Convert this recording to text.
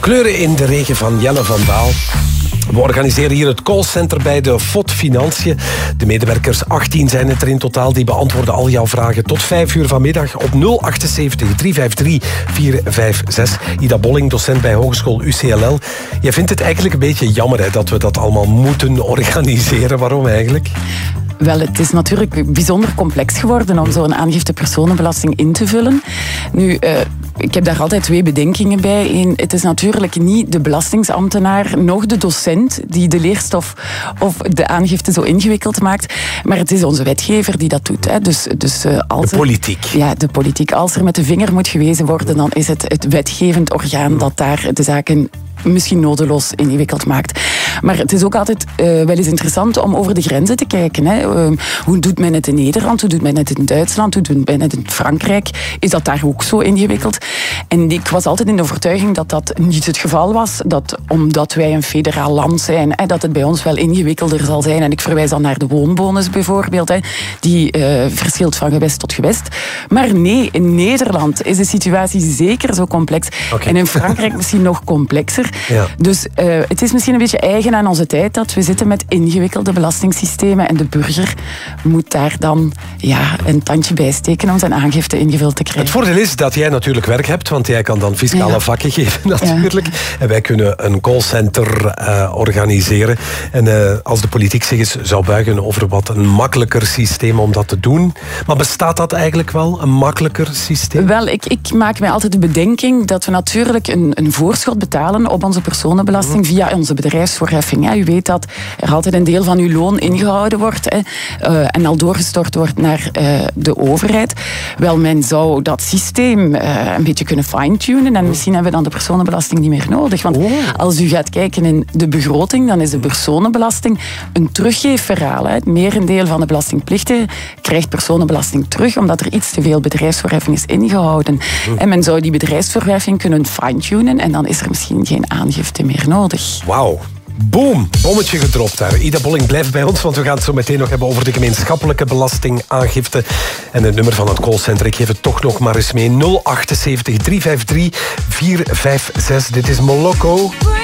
Kleuren in de regen van Jelle van Daal. We organiseren hier het callcenter bij de FOD Financiën. De medewerkers, 18 zijn het er in totaal, die beantwoorden al jouw vragen tot 5 uur vanmiddag op 078 353 456. Ida Bolling, docent bij Hogeschool UCLL. Jij vindt het eigenlijk een beetje jammer hè, dat we dat allemaal moeten organiseren. Waarom eigenlijk? Wel, het is natuurlijk bijzonder complex geworden om zo'n aangifte personenbelasting in te vullen. Nu, ik heb daar altijd 2 bedenkingen bij. Eén, het is natuurlijk niet de belastingsambtenaar, nog de docent die de leerstof of de aangifte zo ingewikkeld maakt. Maar het is onze wetgever die dat doet. Hè. Als de politiek. Ja, de politiek. Als er met de vinger moet gewezen worden, dan is het wetgevend orgaan dat daar de zaken misschien nodeloos ingewikkeld maakt. Maar het is ook altijd wel eens interessant om over de grenzen te kijken. Hè. Hoe doet men het in Nederland? Hoe doet men het in Duitsland? Hoe doet men het in Frankrijk? Is dat daar ook zo ingewikkeld? En ik was altijd in de overtuiging dat dat niet het geval was. Dat omdat wij een federaal land zijn, dat het bij ons wel ingewikkelder zal zijn. En ik verwijs dan naar de woonbonus bijvoorbeeld. Die verschilt van gewest tot gewest. Maar nee, in Nederland is de situatie zeker zo complex. Okay. En in Frankrijk misschien nog complexer. Ja. Dus het is misschien een beetje eigen aan onze tijd dat we zitten met ingewikkelde belastingssystemen en de burger moet daar dan een tandje bij steken om zijn aangifte ingevuld te krijgen. Het voordeel is dat jij natuurlijk werk hebt, want jij kan dan fiscale vakken geven natuurlijk. Ja. En wij kunnen een callcenter organiseren. En als de politiek zich eens zou buigen over wat een makkelijker systeem om dat te doen. Maar bestaat dat eigenlijk wel, een makkelijker systeem? Wel, ik maak mij altijd de bedenking dat we natuurlijk een voorschot betalen op onze personenbelasting via onze bedrijfsvoorheffing. U weet dat er altijd een deel van uw loon ingehouden wordt en al doorgestort wordt naar de overheid. Wel, men zou dat systeem een beetje kunnen fine-tunen en misschien hebben we dan de personenbelasting niet meer nodig. Want als u gaat kijken in de begroting, dan is de personenbelasting een teruggeefverhaal. Het merendeel van de belastingplichtigen krijgt personenbelasting terug omdat er iets te veel bedrijfsvoorheffing is ingehouden. En men zou die bedrijfsvoorheffing kunnen fine-tunen en dan is er misschien geen aangifte meer nodig. Wauw. Boom, bommetje gedropt daar. Ida Bolling blijft bij ons, want we gaan het zo meteen nog hebben over de gemeenschappelijke belastingaangifte. En het nummer van het callcenter, ik geef het toch nog maar eens mee. 078 353 456. Dit is Moloko.